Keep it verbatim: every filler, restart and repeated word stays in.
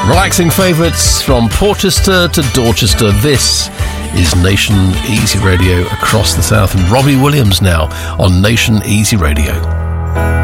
Relaxing favourites from Porchester to Dorchester. This is Nation Easy Radio across the south. And Robbie Williams now on Nation Easy Radio.